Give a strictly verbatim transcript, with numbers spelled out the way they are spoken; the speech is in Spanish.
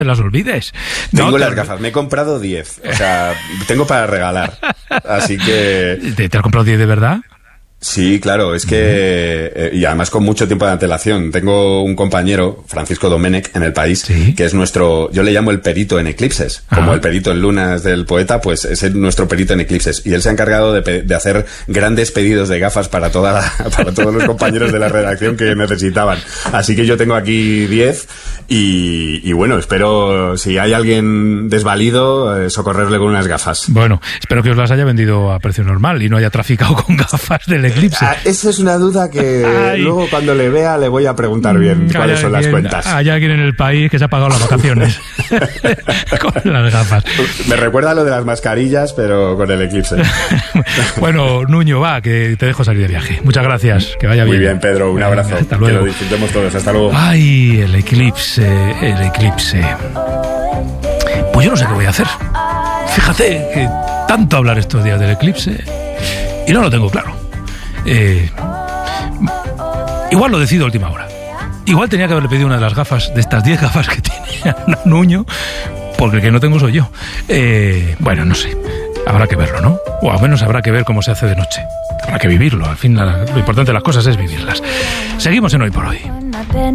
las olvides. Tengo no, las te... gafas, me he comprado diez. O sea, tengo para regalar. Así que... ¿Te, te has comprado diez de verdad? Sí, claro, es que... Eh, y además con mucho tiempo de antelación. Tengo un compañero, Francisco Domenech, en El País, ¿Sí? que es nuestro... Yo le llamo el perito en eclipses. Ajá. Como el perito en lunas del poeta, pues es el, nuestro perito en eclipses. Y él se ha encargado de, de hacer grandes pedidos de gafas para, toda la, para todos los compañeros de la redacción que necesitaban. Así que yo tengo aquí diez y, y bueno, espero, si hay alguien desvalido, eh, socorrerle con unas gafas. Bueno, espero que os las haya vendido a precio normal y no haya traficado con gafas del eclipse. Ah, esa es una duda que Ay. luego cuando le vea le voy a preguntar bien hay cuáles son alguien, las cuentas. Hay alguien en el país que se ha pagado las vacaciones con las gafas. Me recuerda lo de las mascarillas, pero con el eclipse. Bueno, Nuño, va, que te dejo salir de viaje. Muchas gracias, que vaya Muy bien. bien, Pedro, un abrazo. Hasta luego. Que lo disfrutemos todos, hasta luego. Ay, el eclipse, el eclipse. Pues yo no sé qué voy a hacer. Fíjate que tanto hablar estos días del eclipse y no lo tengo claro. Eh, igual lo decido a última hora. Igual tenía que haberle pedido una de las gafas, de estas diez gafas que tiene Nuño, porque el que no tengo soy yo. Eh, bueno, no sé. Habrá que verlo, ¿no? O al menos habrá que ver cómo se hace de noche. Habrá que vivirlo. Al fin, la, lo importante de las cosas es vivirlas. Seguimos en Hoy por Hoy.